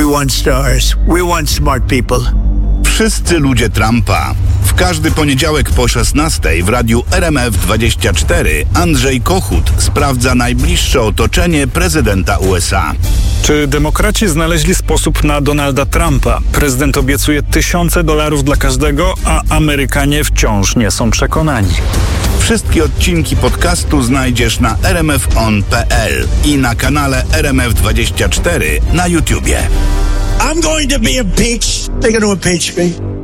We want stars. We want smart people. Wszyscy ludzie Trumpa. W każdy poniedziałek po 16:00 w radiu RMF24 Andrzej Kochut sprawdza najbliższe otoczenie prezydenta USA. Czy demokraci znaleźli sposób na Donalda Trumpa? Prezydent obiecuje $1000 dla każdego, a Amerykanie wciąż nie są przekonani. Wszystkie odcinki podcastu znajdziesz na rmfon.pl i na kanale RMF24 na YouTubie. I'm going to be impeached. They're going to impeach me.